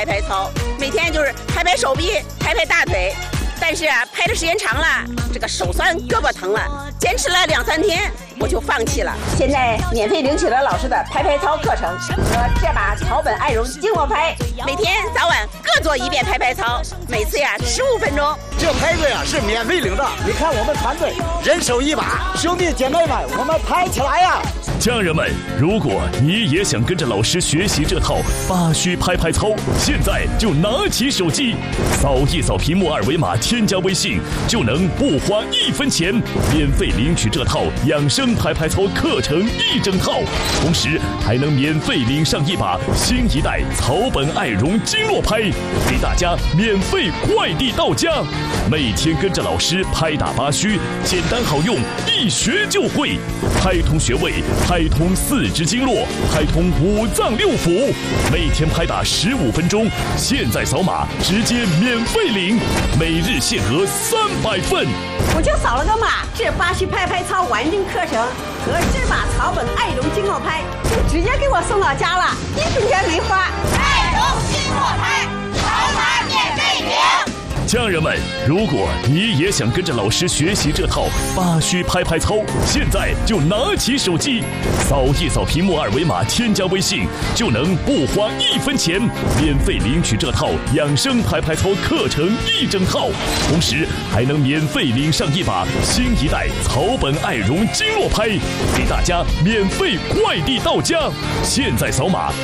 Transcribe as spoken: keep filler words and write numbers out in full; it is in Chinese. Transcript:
拍拍操，每天就是拍拍手臂，拍拍大腿。但是啊，拍的时间长了，这个手酸，胳膊疼了，坚持了两三天，我就放弃了。现在免费领取了老师的拍拍操课程和这把草本爱绒经络拍，每天早晚各做一遍拍拍操，每次呀十五分钟。 这拍子呀是免费领的，你看我们团队人手一把，兄弟姐妹们，我们拍起来呀！ 家人们，如果你也想跟着老师学习这套八虚拍拍操，现在就拿起手机，扫一扫屏幕二维码，添加微信，就能不花一分钱，免费领取这套养生拍拍操课程一整套，同时还能免费领上一把新一代草本爱绒经络拍，给大家免费快递到家。每天跟着老师拍打八虚，简单好用，一学就会，拍通穴位，拍通四肢经络，拍通五脏六腑，每天拍打十五分钟，现在扫码直接免费领，每日限额三百份。 我就扫了个码，这八虚拍拍操完整课程和这把草本爱绒经络拍就直接给我送到家了，一分钱没花。 爱绒经络拍，扫码免费领。 家人们，如果你也想跟着老师学习这套八虚拍拍操，现在就拿起手机，扫一扫屏幕二维码，添加微信，就能不花一分钱，免费领取这套养生拍拍操课程一整套，同时还能免费领上一把新一代草本爱绒经络拍，给大家免费快递到家。现在扫码